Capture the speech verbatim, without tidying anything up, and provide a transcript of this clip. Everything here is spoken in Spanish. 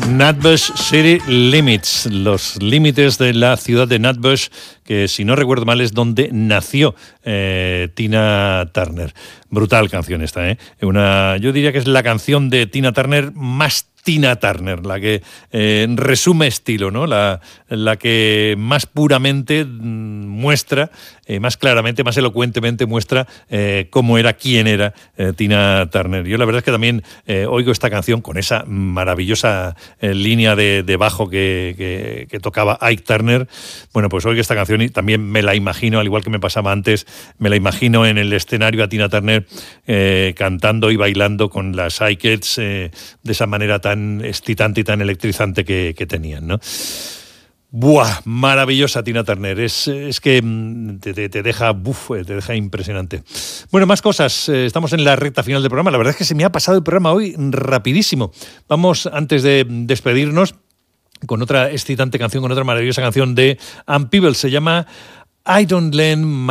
Nutbush City Limits, los límites de la ciudad de Nutbush, que si no recuerdo mal es donde nació eh, Tina Turner. Brutal canción esta, ¿eh? Una, yo diría que es la canción de Tina Turner más Tina Turner, la que eh, resume estilo, ¿no? La, la que más puramente muestra, eh, más claramente, más elocuentemente muestra eh, cómo era, quién era eh, Tina Turner. Yo la verdad es que también eh, oigo esta canción con esa maravillosa eh, línea de, de bajo que, que, que tocaba Ike Turner. Bueno, pues oigo esta canción y también me la imagino, al igual que me pasaba antes, me la imagino en el escenario a Tina Turner eh, cantando y bailando con las Ikettes eh, de esa manera tan excitante y tan electrizante que, que tenían, ¿no? ¡Buah! Maravillosa Tina Turner. Es, es que te, te deja buf, te deja impresionante. Bueno, más cosas. Estamos en la recta final del programa. La verdad es que se me ha pasado el programa hoy rapidísimo. Vamos, antes de despedirnos, con otra excitante canción, con otra maravillosa canción de Ann Peebles. Se llama I Don't Lend My